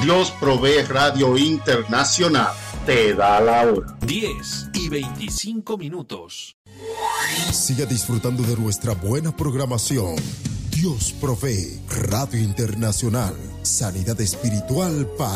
Dios Provee Radio Internacional te da la hora. 10:25. Siga disfrutando de nuestra buena programación. Dios Provee Radio Internacional. Sanidad espiritual para